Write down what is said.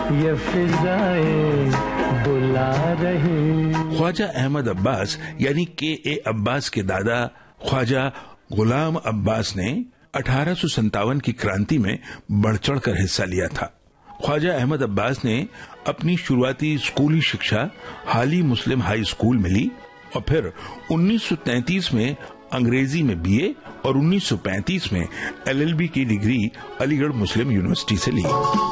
ये फिजाएं बुला रही। ख्वाजा अहमद अब्बास यानी के अब्बास के दादा ख्वाजा गुलाम अब्बास ने 1857 की क्रांति में बढ़ चढ़कर हिस्सा लिया था। ख्वाजा अहमद अब्बास ने अपनी शुरुआती स्कूली शिक्षा हाली मुस्लिम हाई स्कूल में ली और फिर 1933 में अंग्रेजी में बीए और 1935 में एलएलबी की डिग्री अलीगढ़ मुस्लिम यूनिवर्सिटी से ली।